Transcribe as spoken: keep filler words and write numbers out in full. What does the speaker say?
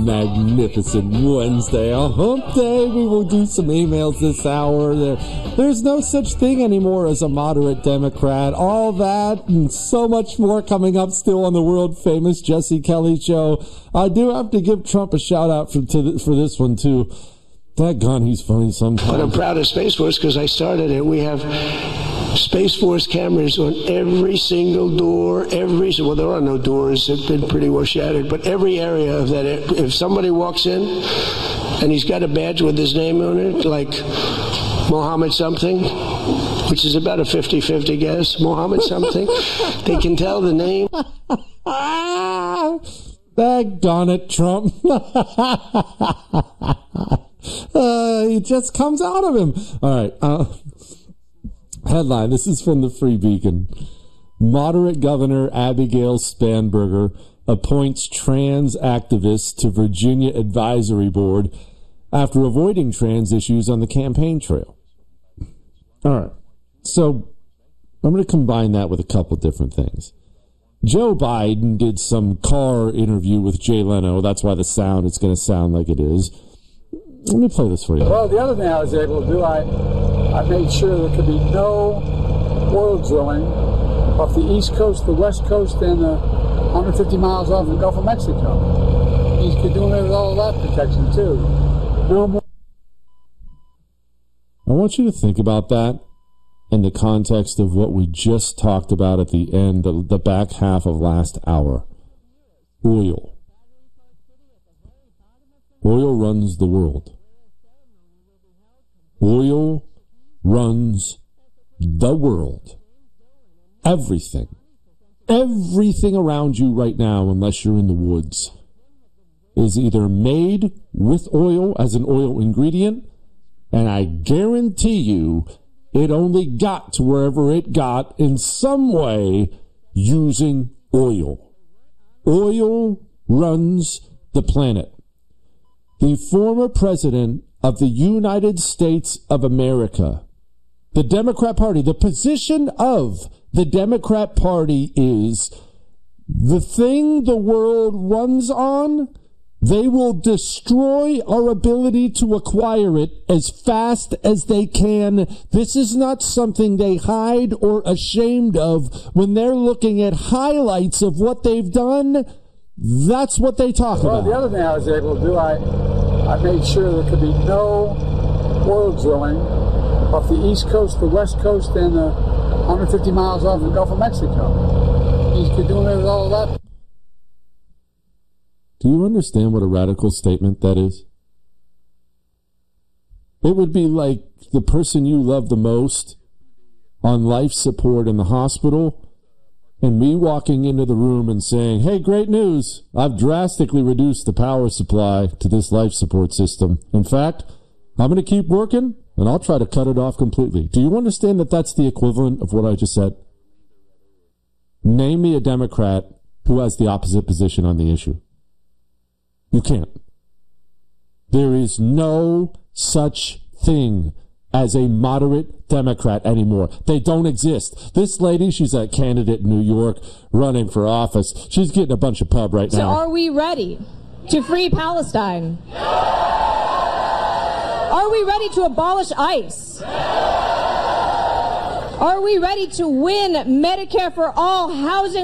Magnificent Wednesday, a hump day. We will do some emails this hour. There, there's no such thing anymore as a moderate Democrat. All that and so much more coming up still on the world-famous Jesse Kelly Show. I do have to give Trump a shout-out for, to, for this one, too. Daggone, he's funny sometimes. But I'm proud of Space Force because I started it. We have Space Force cameras on every single door, every, well, there are no doors, they've been pretty well shattered, but every area of that, if somebody walks in and he's got a badge with his name on it, like Mohammed something, which is about a fifty-fifty guess, Mohammed something, they can tell the name. Daggone it, Trump. uh, it just comes out of him. All right, uh, headline, this is from the Free Beacon. Moderate Governor Abigail Spanberger appoints trans activists to Virginia Advisory Board after avoiding trans issues on the campaign trail. All right. So I'm going to combine that with a couple different things. Joe Biden did some car interview with Jay Leno. That's why the sound is going to sound like it is. Let me play this for you. Well, the other thing I was able to do, I I made sure there could be no oil drilling off the East Coast, the West Coast, and uh, one hundred fifty miles off the Gulf of Mexico. He's doing it with all of that protection, too. No more. I want you to think about that in the context of what we just talked about at the end, the, the back half of last hour. Oil. Oil runs the world. Oil runs the world. Everything. Everything around you right now, unless you're in the woods, is either made with oil as an oil ingredient, and I guarantee you it only got to wherever it got in some way using oil. Oil runs the planet. The former president of the United States of America, the Democrat Party, the position of the Democrat Party is the thing the world runs on, they will destroy our ability to acquire it as fast as they can. This is not something they hide or ashamed of when they're looking at highlights of what they've done. That's what they talk well, about. Well, the other thing I was able to do, I I made sure there could be no oil drilling off the East Coast, the West Coast, and uh, one hundred fifty miles off the Gulf of Mexico. He's doing it with all of that. Do you understand what a radical statement that is? It would be like the person you love the most on life support in the hospital and me walking into the room and saying, hey, great news. I've drastically reduced the power supply to this life support system. In fact, I'm going to keep working and I'll try to cut it off completely. Do you understand that that's the equivalent of what I just said? Name me a Democrat who has the opposite position on the issue. You can't. There is no such thing as a moderate Democrat anymore. They don't exist. This lady, she's a candidate in New York running for office. She's getting a bunch of pub right so now. So are we ready to free Palestine? Are we ready to abolish ICE? Are we ready to win Medicare for all, housing